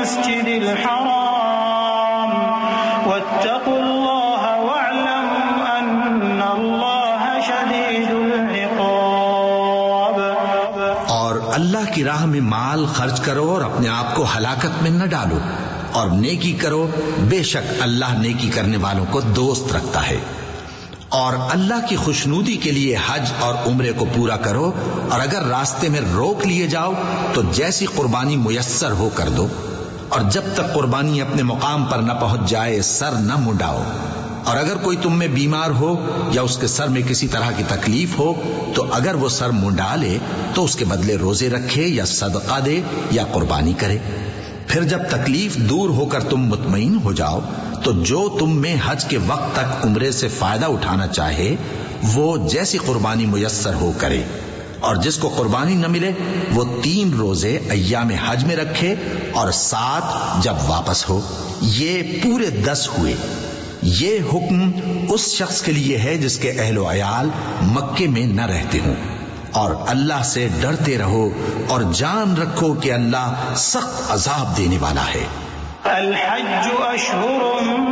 मस्जिदिल हराम वत्तकुल्लाह वअलमू अन्नल्लाह शदीदुल इक़ाब। और अल्लाह की राह में माल खर्च करो और अपने आप को हलाकत में न डालो, और नेकी करो, बेशक अल्लाह नेकी करने वालों को दोस्त रखता है। और अल्लाह की खुशनूदी के लिए हज और उम्रे को पूरा करो, और अगर रास्ते में रोक लिए जाओ तो जैसी कुर्बानी मुयस्सर हो कर दो, और जब तक कुर्बानी अपने मुकाम पर न पहुंच जाए सर न मुंडाओ। और अगर कोई तुम में बीमार हो या उसके सर में किसी तरह की तकलीफ हो तो अगर वो सर मुंडा ले तो उसके बदले रोजे रखे या सदका दे या कुर्बानी करे। फिर जब तकलीफ दूर होकर तुम मुतमईन हो जाओ तो जो तुम में हज के वक्त तक उम्रे से फायदा उठाना चाहे वो जैसी कुर्बानी मुयस्सर हो करे, और जिसको कुर्बानी न मिले वो 3 रोजे अय्याम हज में रखे और 7 जब वापस हो। ये पूरे 10 हुए। ये हुक्म उस शख्स के लिए है जिसके अहलो अयाल मक्के में न रहते हों। और अल्लाह से डरते रहो और जान रखो कि अल्लाह सख्त अजाब देने वाला है। अल हज्ज अशहुरुम